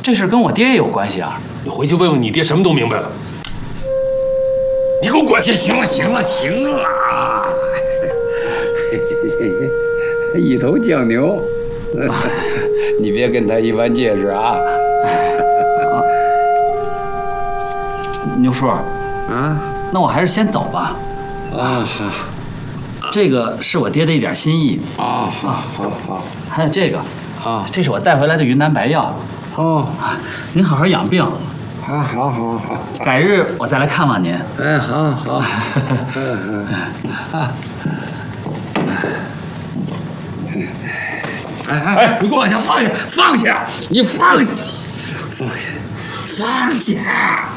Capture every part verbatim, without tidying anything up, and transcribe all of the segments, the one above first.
这事跟我爹也有关系啊。 你回去问问你爹，什么都明白了。你给我滚！ 行行了行了行了，这这一头犟牛，你别跟他一般见识啊。 牛叔， 啊， 那我还是先走吧。 啊好， 这个是我爹的一点心意。 啊好好好。 还有这个， 啊， 这是我带回来的云南白药。 哦， 您好好养病。 好好好好。 改日我再来看望您。 哎，好好。嗯嗯。哎哎，你放下放下放下，你放下，放下放下。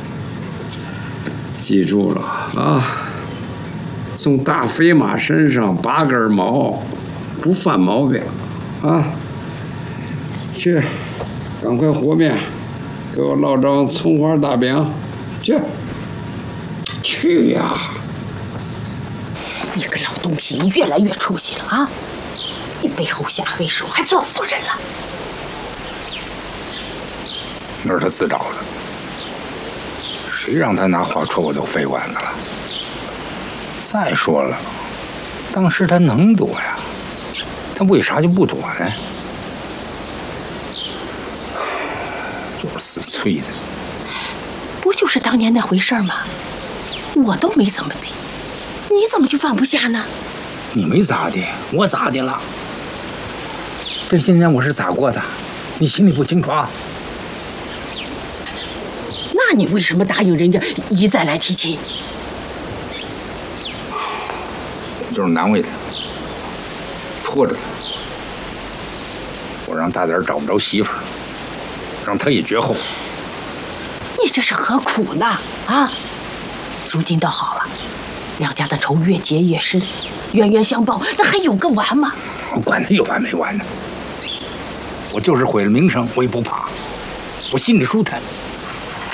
记住了啊，从大飞马身上拔根毛，不犯毛病啊。去，赶快和面，给我烙张葱花大饼，去。去呀！ 你个老东西，你越来越出息了啊！你背后下黑手，还做不做人了？ 那是他自找的，谁让他拿话戳我都肺管子了？再说了，当时他能躲呀，他为啥就不躲呢？就是死催的。 不就是当年那回事吗？我都没怎么地，你怎么就放不下呢？ 你没咋的，我咋的了？这些年我是咋过的，你心里不清楚啊？ 那你为什么答应人家一再来提亲？ 我就是难为他，拖着他，我让大点找不着媳妇儿，让他也绝后。 你这是何苦呢？啊！如今倒好了，两家的仇越结越深，冤冤相报，那还有个完吗？ 我管他有完没完呢！我就是毁了名声，我也不怕，我心里舒坦。